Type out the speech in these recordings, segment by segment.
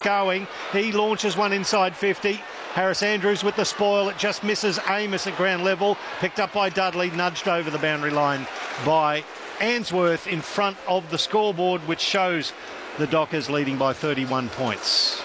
going. He launches one inside 50. Harris Andrews with the spoil. It just misses Amos at ground level. Picked up by Dudley, nudged over the boundary line by Answorth in front of the scoreboard, which shows the Dockers leading by 31 points.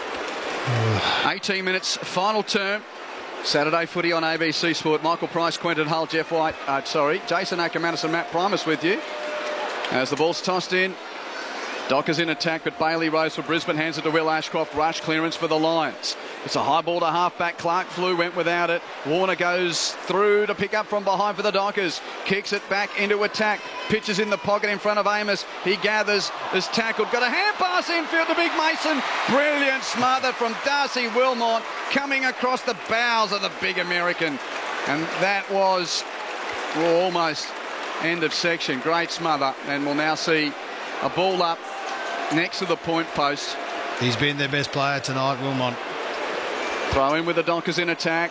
18 minutes, final term. Saturday footy on ABC Sport. Michael Price, Quentin Hull, Jason Ackermanis and Matt Primus with you. As the ball's tossed in, Dockers in attack, but Bailey Rose for Brisbane hands it to Will Ashcroft. Rush clearance for the Lions. It's a high ball to halfback. Clark Flew went without it. Warner goes through to pick up from behind for the Dockers. Kicks it back into attack. Pitches in the pocket in front of Amos. He gathers, is tackled. Got a hand pass infield to Big Mason. Brilliant smother from Darcy Wilmot coming across the bows of the big American. And that was almost end of section. Great smother. And we'll now see a ball up next to the point post. He's been their best player tonight, Wilmot. Throw in with the Dockers in attack.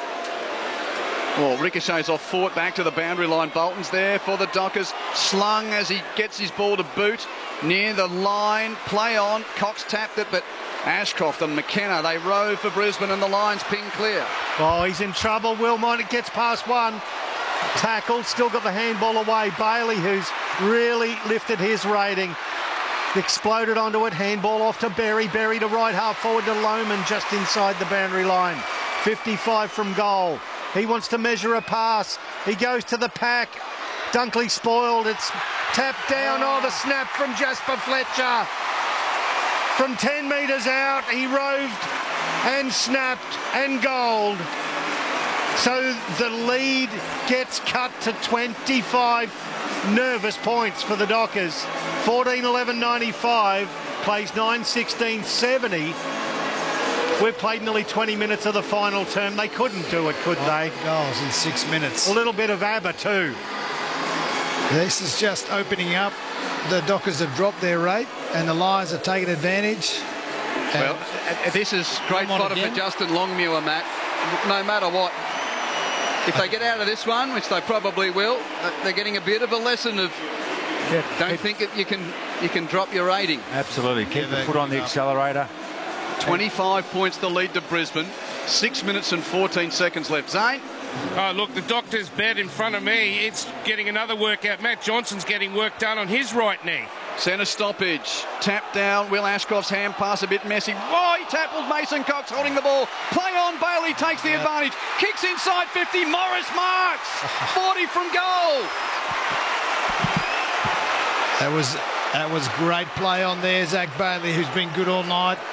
Well, ricochets off Fort back to the boundary line. Bolton's there for the Dockers. Slung as he gets his ball to boot. Near the line. Play on. Cox tapped it, but Ashcroft and McKenna, they rove for Brisbane and the Lions ping clear. Oh, he's in trouble. Wilmot, it gets past one. Tackle, still got the handball away. Bailey, who's really lifted his rating, exploded onto it. Handball off to Berry. Berry to right half forward to Lohman just inside the boundary line. 55 from goal. He wants to measure a pass. He goes to the pack. Dunkley spoiled. It's tapped down. Oh, the snap from Jasper Fletcher. From 10 metres out, he roved and snapped and goaled. So the lead gets cut to 25 nervous points for the Dockers. 14-11-95, plays 9-16-70. We've played nearly 20 minutes of the final term. They couldn't do it, could they? Goals in 6 minutes. A little bit of ABBA too. This is just opening up. The Dockers have dropped their rate and the Lions have taken advantage. Well, this is great fodder for Justin Longmuir, Matt. No matter what, if they get out of this one, which they probably will, they're getting a bit of a lesson of don't think that you can drop your rating. Absolutely. Keep the foot on the accelerator. 25 points the lead to Brisbane. 6 minutes and 14 seconds left. Zane? Oh, look, the doctor's bed in front of me. It's getting another workout. Matt Johnson's getting work done on his right knee. Centre stoppage. Tap down. Will Ashcroft's hand pass a bit messy. Oh, he tackled Mason Cox holding the ball. Play on. Bailey takes the advantage. Kicks inside 50. Morris marks. 40 from goal. That was great play on there. Zach Bailey, who's been good all night.